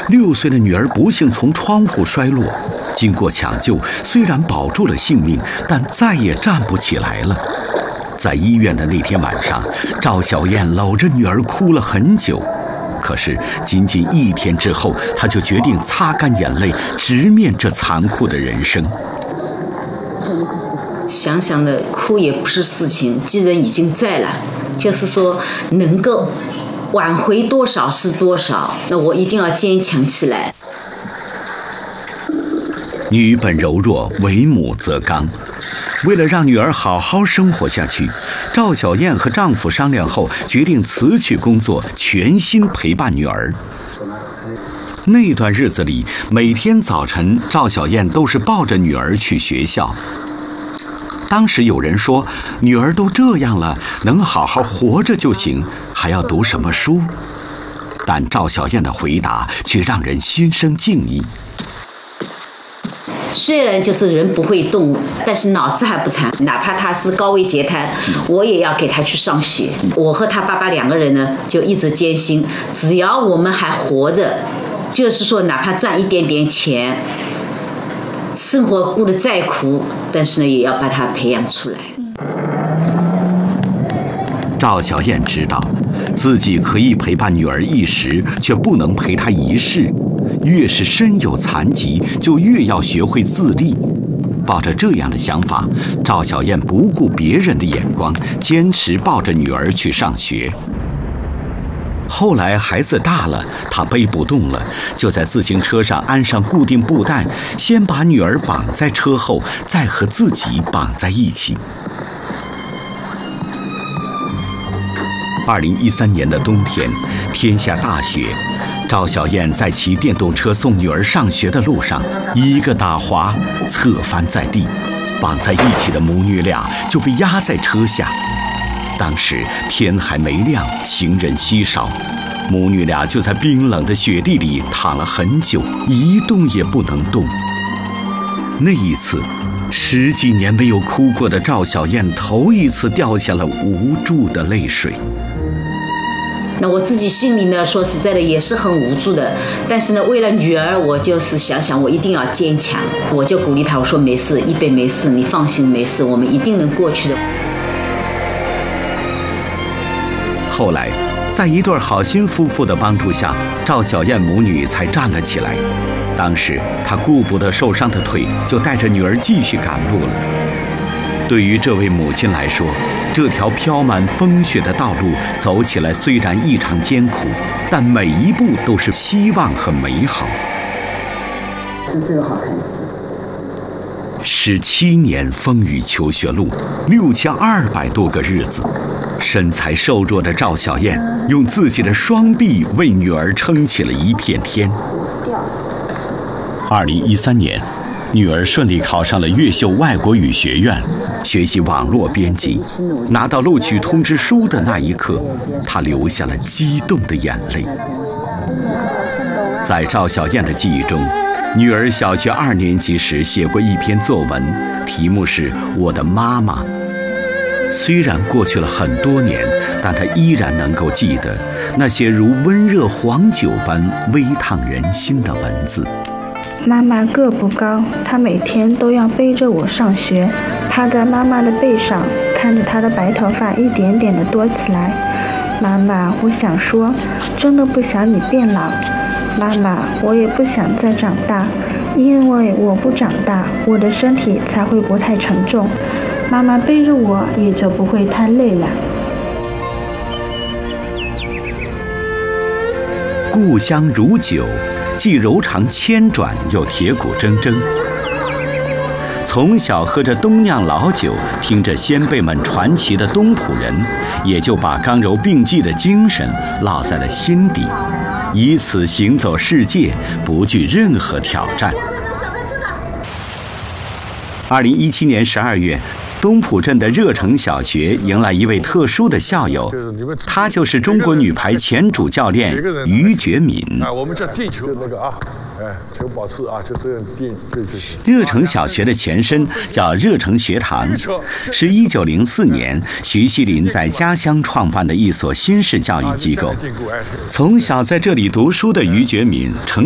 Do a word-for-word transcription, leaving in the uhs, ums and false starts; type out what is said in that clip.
六岁的女儿不幸从窗户摔落，经过抢救，虽然保住了性命，但再也站不起来了。在医院的那天晚上，赵小燕搂着女儿哭了很久。可是仅仅一天之后，她就决定擦干眼泪，直面这残酷的人生。 想想的哭也不是事情，既然已经在了，就是说能够挽回多少是多少，那我一定要坚强起来。 女本柔弱，为母则刚。为了让女儿好好生活下去，赵小燕和丈夫商量后，决定辞去工作，全心陪伴女儿。那段日子里，每天早晨，赵小燕都是抱着女儿去学校。当时有人说，女儿都这样了，能好好活着就行，还要读什么书？但赵小燕的回答却让人心生敬意。 虽然就是人不会动，但是脑子还不残，哪怕他是高位截瘫，我也要给他去上学。我和他爸爸两个人呢，就一直坚信，只要我们还活着，就是说哪怕赚一点点钱，生活过得再苦，但是呢，也要把他培养出来。 赵小燕知道，自己可以陪伴女儿一时，却不能陪她一世。越是身有残疾，就越要学会自立。抱着这样的想法，赵小燕不顾别人的眼光，坚持抱着女儿去上学。后来孩子大了，她背不动了，就在自行车上安上固定布带，先把女儿绑在车后，再和自己绑在一起。二零一三年的冬天，天下大雪。赵小燕在骑电动车送女儿上学的路上，一个打滑，侧翻在地，绑在一起的母女俩就被压在车下。当时天还没亮，行人稀少，母女俩就在冰冷的雪地里躺了很久，一动也不能动。那一次，十几年没有哭过的赵小燕头一次掉下了无助的泪水。 那我自己心里呢，说实在的也是很无助的，但是呢，为了女儿，我就是想想我一定要坚强，我就鼓励她，我说没事，一贝没事，你放心，没事，我们一定能过去的。 后来，在一对好心夫妇的帮助下，赵小燕母女才站了起来。当时她顾不得受伤的腿，就带着女儿继续赶路了。对于这位母亲来说，这条飘满风雪的道路走起来虽然异常艰苦，但每一步都是希望和美好。 是这个好看。 十七年风雨求学路，六千二百多个日子，身材瘦弱的赵小燕用自己的双臂为女儿撑起了一片天。二零一三年，女儿顺利考上了越秀外国语学院，学习网络编辑。拿到录取通知书的那一刻，她流下了激动的眼泪。在赵小燕的记忆中，女儿小学二年级时写过一篇作文，题目是《我的妈妈》。虽然过去了很多年，但她依然能够记得那些如温热黄酒般微烫人心的文字。 妈妈个不高，她每天都要背着我上学，趴在妈妈的背上，看着她的白头发一点点的多起来。妈妈，我想说，真的不想你变老。妈妈，我也不想再长大，因为我不长大，我的身体才会不太沉重，妈妈背着我也就不会太累了。 故乡如酒，既柔肠千转，又铁骨铮铮。从小喝着东酿老酒，听着先辈们传奇的东浦人，也就把刚柔并济的精神烙在了心底，以此行走世界，不惧任何挑战。二零一七年十二月，东浦镇的热城小学迎来一位特殊的校友，他就是中国女排前主教练于觉敏。 啊，我们这地球那个啊，哎，求保持啊，就这样垫，对对。 热城小学的前身叫热城学堂，是一九零四年徐锡麟在家乡创办的一所新式教育机构。从小在这里读书的于觉敏成